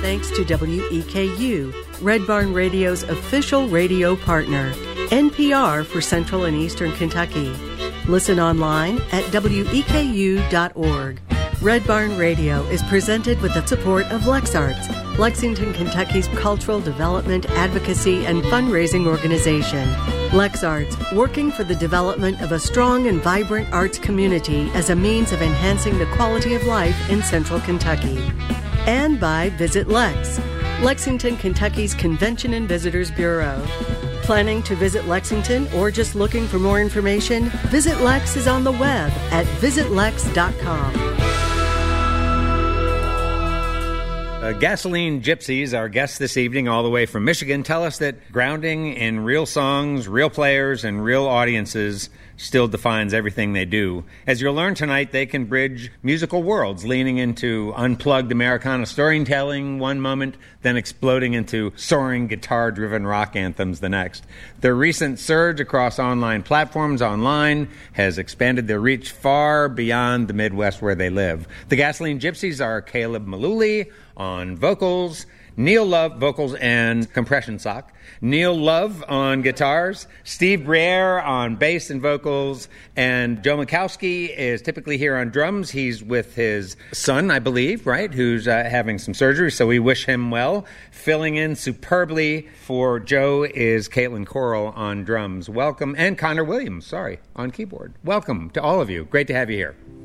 thanks to WEKU, Red Barn Radio's official radio partner, NPR for Central and Eastern Kentucky. Listen online at weku.org. Red Barn Radio is presented with the support of LexArts, Lexington, Kentucky's cultural development, advocacy, and fundraising organization. LexArts, working for the development of a strong and vibrant arts community as a means of enhancing the quality of life in Central Kentucky. And by Visit Lex, Lexington, Kentucky's Convention and Visitors Bureau. Planning to visit Lexington or just looking for more information? Visit Lex is on the web at visitlex.com. Gasoline Gypsies, our guests this evening, all the way from Michigan, tell us that grounding in real songs, real players, and real audiences still defines everything they do. As you'll learn tonight, they can bridge musical worlds, leaning into unplugged Americana storytelling one moment, then exploding into soaring guitar-driven rock anthems the next. Their recent surge across online platforms online has expanded their reach far beyond the Midwest where they live. The Gasoline Gypsies are Caleb Mullooly on vocals, Neil Love, vocals and compression sock, Neil Love on guitars, Steve Briere on bass and vocals, and Joe Makowski is typically here on drums. He's with his son, I believe, right, who's having some surgery, so we wish him well. Filling in superbly for Joe is Caitlin Coral on drums. Welcome, and Connor Williams, on keyboard. Welcome to all of you. Great to have you here.